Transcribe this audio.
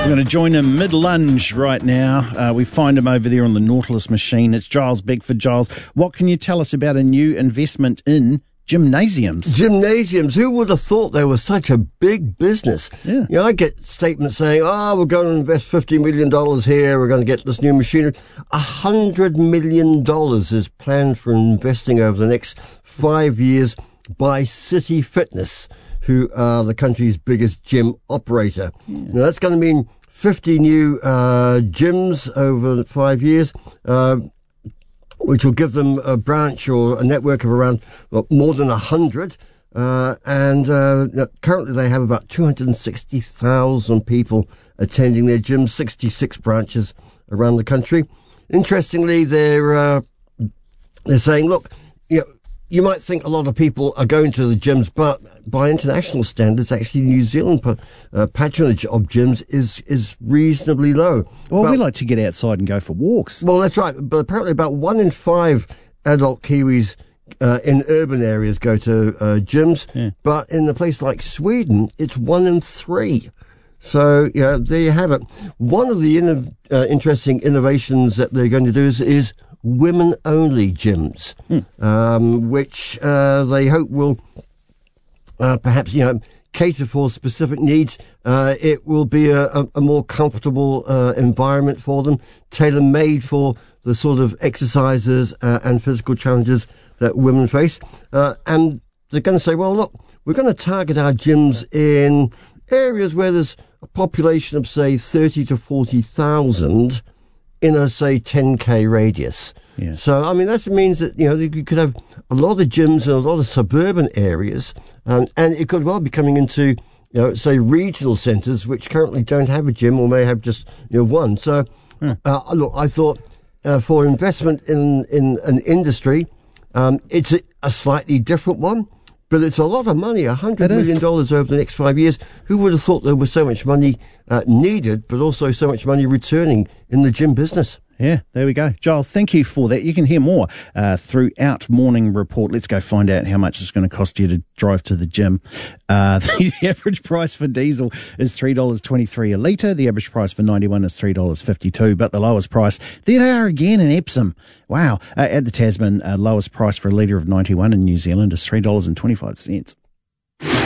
We're going to join him mid-lunge right now. We find him over there on the Nautilus machine. It's Giles Beckford. Giles, what can you tell us about a new investment in gymnasiums? Gymnasiums. Who would have thought they were such a big business? Yeah. You know, I get statements saying, we're going to invest $50 million here. We're going to get this new machinery. $100 million is planned for investing over the next 5 years by City Fitness, who are the country's biggest gym operator. Yeah. Now, that's going to mean 50 new gyms over 5 years, which will give them a branch or a network of around more than 100. Currently they have about 260,000 people attending their gyms, 66 branches around the country. Interestingly, they're saying, look, you might think a lot of people are going to the gyms, but by international standards, actually New Zealand patronage of gyms is reasonably low. Well, we like to get outside and go for walks. Well, that's right. But apparently about 1 in 5 adult Kiwis in urban areas go to gyms. Yeah. But in a place like Sweden, it's 1 in 3. So, there you have it. One of the interesting innovations that they're going to do is women-only gyms, which they hope will perhaps, cater for specific needs. It will be a more comfortable environment for them, tailor-made for the sort of exercises and physical challenges that women face. And they're going to say, well, look, we're going to target our gyms in areas where there's a population of, say, 30 to 40,000 in a, say, 10K radius. Yeah. So, I mean, that means that, you could have a lot of gyms in a lot of suburban areas, and it could well be coming into, say, regional centres, which currently don't have a gym or may have just, one. So, look, I thought for investment in an industry, it's a slightly different one, but it's a lot of money, $100 million over the next 5 years. Who would have thought there was so much money needed, but also so much money returning in the gym business? Yeah, there we go. Giles, thank you for that. You can hear more throughout Morning Report. Let's go find out how much it's going to cost you to drive to the gym. The average price for diesel is $3.23 a litre. The average price for 91 is $3.52. But the lowest price, there they are again in Epsom. Wow. At the Tasman, lowest price for a litre of 91 in New Zealand is $3.25.